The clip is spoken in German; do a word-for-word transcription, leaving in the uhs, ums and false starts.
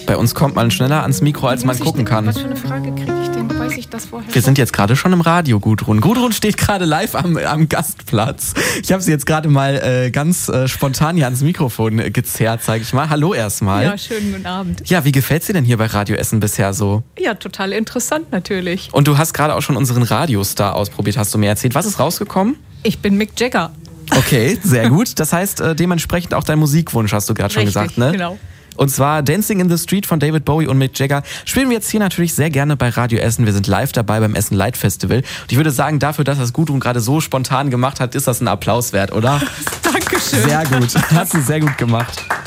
Bei uns kommt man schneller ans Mikro, als man gucken kann. Was für eine Frage kriege ich denn? Weiß ich das vorher? Wir sind jetzt gerade schon im Radio, Gudrun. Gudrun steht gerade live am, am Gastplatz. Ich habe sie jetzt gerade mal äh, ganz äh, spontan hier ans Mikrofon äh, gezerrt, sage ich mal. Hallo erstmal. Ja, schönen guten Abend. Ja, wie gefällt's dir denn hier bei Radio Essen bisher so? Ja, total interessant natürlich. Und du hast gerade auch schon unseren Radiostar ausprobiert, hast du mir erzählt. Was ist rausgekommen? Ich bin Mick Jagger. Okay, sehr gut. Das heißt, äh, dementsprechend auch dein Musikwunsch, hast du gerade schon gesagt, ne? Genau. Und zwar Dancing in the Street von David Bowie und Mick Jagger spielen wir jetzt hier natürlich sehr gerne bei Radio Essen. Wir sind live dabei beim Essen Light Festival. Und ich würde sagen, dafür, dass das Gudrun gerade so spontan gemacht hat, ist das ein Applaus wert, oder? Dankeschön. Sehr gut. Hast du sehr gut gemacht.